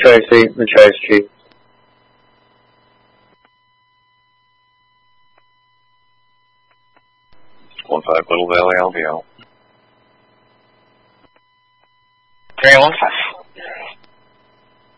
Tracy, Matthias Chief. One 5 Little Valley LVL. 315.